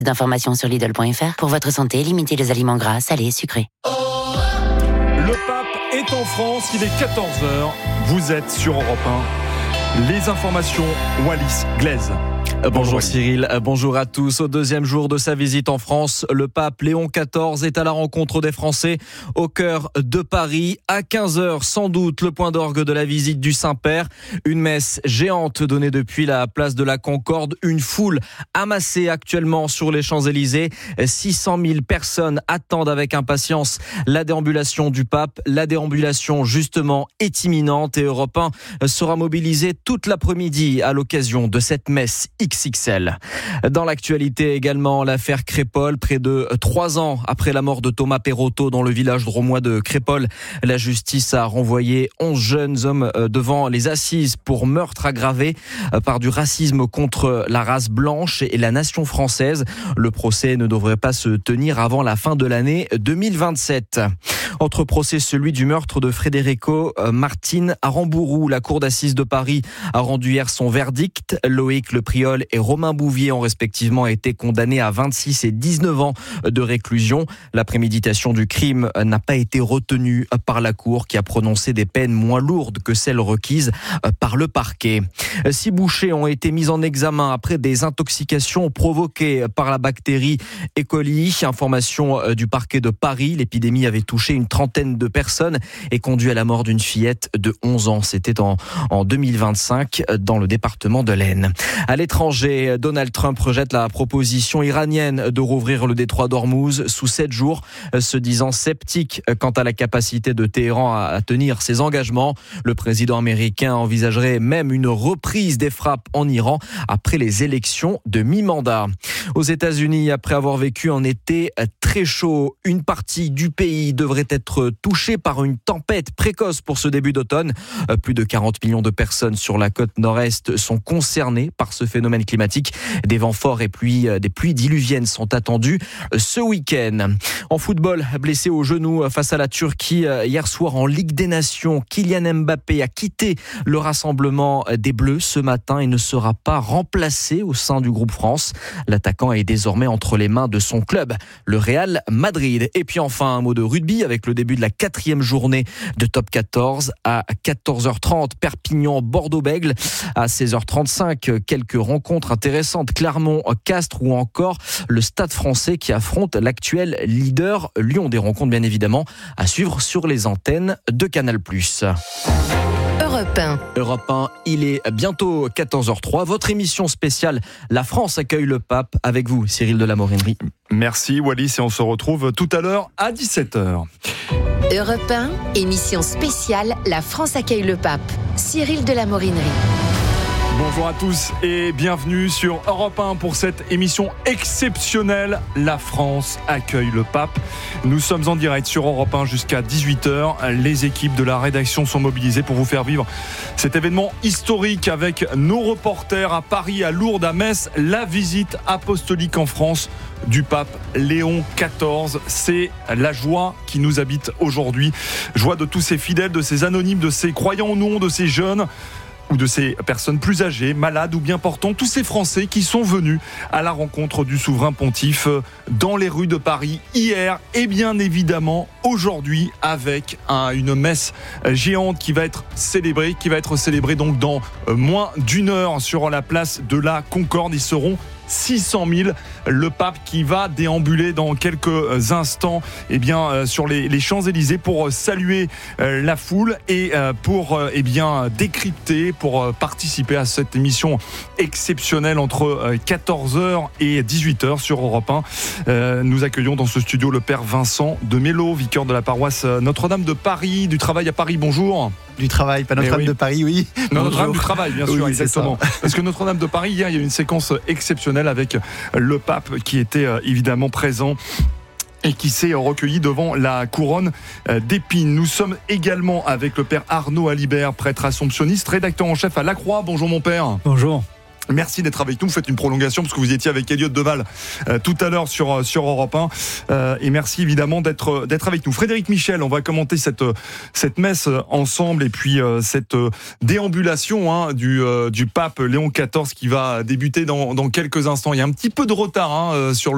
D'informations sur Lidl.fr. Pour votre santé, limitez les aliments gras, salés, sucrés. Le pape est en France, il est 14h. Vous êtes sur Europe 1. Les informations, Wallis Glaise. Bonjour Cyril, bonjour à tous. Au deuxième jour de sa visite en France, le pape Léon XIV est à la rencontre des Français au cœur de Paris. À 15h, sans doute, le point d'orgue de la visite du Saint-Père. Une messe géante donnée depuis la place de la Concorde. Une foule amassée actuellement sur les Champs-Élysées. 600 000 personnes attendent avec impatience la déambulation du pape. La déambulation, justement, est imminente et Europe 1 sera mobilisé toute l'après-midi à l'occasion de cette messe XXL. Dans l'actualité également, l'affaire Crépol, près de 3 ans après la mort de Thomas Perotto dans le village drômois de Crépol. La justice a renvoyé 11 jeunes hommes devant les assises pour meurtre aggravé par du racisme contre la race blanche et la nation française. Le procès ne devrait pas se tenir avant la fin de l'année 2027. Autre procès, celui du meurtre de Federico Martin à Rambourou. La cour d'assises de Paris a rendu hier son verdict. Loïc Le Priol et Romain Bouvier ont respectivement été condamnés à 26 et 19 ans de réclusion. La préméditation du crime n'a pas été retenue par la cour qui a prononcé des peines moins lourdes que celles requises par le parquet. 6 bouchers ont été mis en examen après des intoxications provoquées par la bactérie E. coli. Information du parquet de Paris. L'épidémie avait touché une trentaine de personnes et conduit à la mort d'une fillette de 11 ans. C'était en 2025 dans le département de l'Aisne. À l'étranger, Donald Trump rejette la proposition iranienne de rouvrir le détroit d'Ormuz sous 7 jours, se disant sceptique quant à la capacité de Téhéran à tenir ses engagements. Le président américain envisagerait même une reprise des frappes en Iran après les élections de mi-mandat. Aux États-Unis, après avoir vécu un été très chaud, une partie du pays devrait être touchée par une tempête précoce pour ce début d'automne. Plus de 40 millions de personnes sur la côte nord-est sont concernées par ce phénomène climatique. Des vents forts et des pluies diluviennes sont attendus ce week-end. En football, blessé au genou face à la Turquie hier soir en Ligue des Nations, Kylian Mbappé a quitté le rassemblement des Bleus ce matin et ne sera pas remplacé au sein du groupe France. L'attaquant est désormais entre les mains de son club, le Real Madrid. Et puis enfin, un mot de rugby avec le début de la 4e journée de Top 14 à 14h30, Perpignan-Bordeaux-Bègles. À 16h35, quelques rencontres intéressantes, Clermont-Castres ou encore le Stade Français qui affronte l'actuel leader Lyon. Des rencontres bien évidemment à suivre sur les antennes de Canal+. Europe 1, il est bientôt 14h03. Votre émission spéciale La France accueille le pape avec vous, Cyril de la Morinerie. Merci Wallis et on se retrouve tout à l'heure à 17h. Europe 1, émission spéciale La France accueille le pape. Cyril de la Morinerie. Bonjour à tous et bienvenue sur Europe 1 pour cette émission exceptionnelle. La France accueille le pape. Nous sommes en direct sur Europe 1 jusqu'à 18h. Les équipes de la rédaction sont mobilisées pour vous faire vivre cet événement historique avec nos reporters à Paris, à Lourdes, à Metz. La visite apostolique en France du pape Léon XIV. C'est la joie qui nous habite aujourd'hui. Joie de tous ces fidèles, de ces anonymes, de ces croyants au nom, de ces jeunes ou de ces personnes plus âgées, malades ou bien portantes, tous ces Français qui sont venus à la rencontre du souverain pontife dans les rues de Paris hier et bien évidemment aujourd'hui avec une messe géante qui va être célébrée donc dans moins d'une heure sur la place de la Concorde. Ils seront 600 000. Le pape qui va déambuler dans quelques instants sur les Champs-Élysées pour saluer la foule et pour décrypter, pour participer à cette émission exceptionnelle entre 14h et 18h sur Europe 1. Nous accueillons dans ce studio le père Vincent de Mello, vicaire de la paroisse Notre-Dame de Paris, du Travail à Paris. Bonjour. Du Travail, pas Notre-Dame de Paris, oui. Non, Notre-Dame du Travail, bien sûr, oui, exactement. Parce que Notre-Dame de Paris, hier, il y a eu une séquence exceptionnelle avec le pape qui était évidemment présent et qui s'est recueilli devant la couronne d'épines. Nous sommes également avec le père Arnaud Alibert, prêtre assomptionniste, rédacteur en chef à La Croix. Bonjour mon père. Bonjour. Merci d'être avec nous. Vous faites une prolongation parce que vous étiez avec Elliot Deval tout à l'heure sur Europe 1. Et merci évidemment d'être avec nous. Frédéric Michel, on va commenter cette messe ensemble et puis cette déambulation du pape Léon XIV qui va débuter dans quelques instants. Il y a un petit peu de retard sur